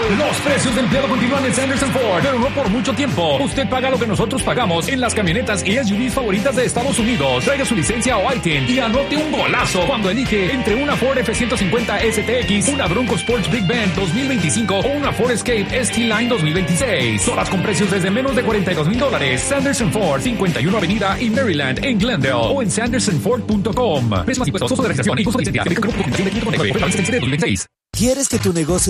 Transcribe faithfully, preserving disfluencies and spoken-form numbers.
Los precios de empleado continúan en Sanderson Ford, pero no por mucho tiempo. Usted paga lo que nosotros pagamos en las camionetas y S U Vs favoritas de Estados Unidos. Traiga su licencia o I T I N y anote un golazo cuando elige entre una Ford F ciento cincuenta S T X, una Bronco Sports Big Bend dos mil veinticinco o una Ford Escape S T Line dos mil veintiséis. Todas con precios desde menos de cuarenta y dos mil dólares. Sanderson Ford, cincuenta y uno Avenida y Maryland en Glendale o en sanderson ford punto com. Precios más impuestos, costo de registración y costo de licencia. ¿Quieres que tu negocio